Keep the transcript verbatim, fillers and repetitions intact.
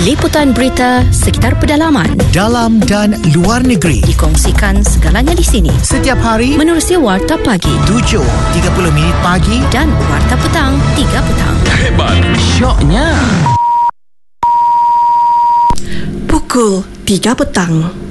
Liputan berita sekitar pedalaman, dalam dan luar negeri, dikongsikan segalanya di sini. Setiap hari menerusi Warta Pagi tujuh tiga puluh minit pagi dan Warta Petang tiga petang. Hebat, syoknya. Pukul tiga petang.